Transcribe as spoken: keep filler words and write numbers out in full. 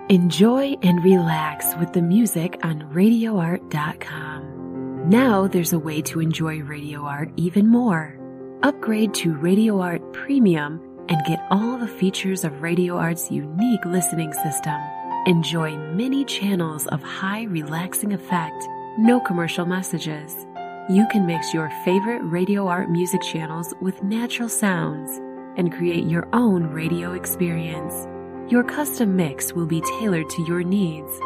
Enjoy and relax with the music on radio art dot com. Now there's a way to enjoy Radio Art even more. Upgrade to Radio Art Premium and get all the features of Radio Art's unique listening system. Enjoy many channels of high relaxing effect, no commercial messages. You can mix your favorite Radio Art music channels with natural sounds and create your own radio experience. Your custom mix will be tailored to your needs.